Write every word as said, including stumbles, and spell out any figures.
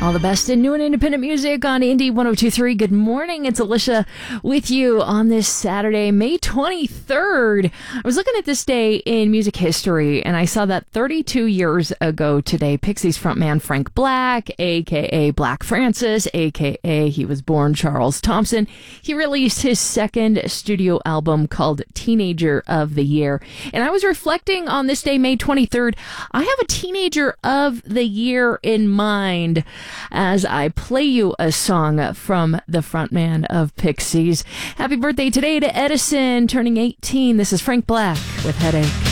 All the best in new and independent music on Indie one oh two point three. Good morning. It's Alicia with you on this Saturday, May twenty-third. I was looking at this day in music history, and I saw that thirty-two years ago today, Pixies frontman Frank Black, a k a. Black Francis, a k a he was born Charles Thompson, he released his second studio album called Teenager of the Year. And I was reflecting on this day, May twenty-third. I have a Teenager of the Year in mind as I play you a song from the frontman of Pixies. Happy birthday today to Edison, turning eighteen. This is Frank Black with Headache.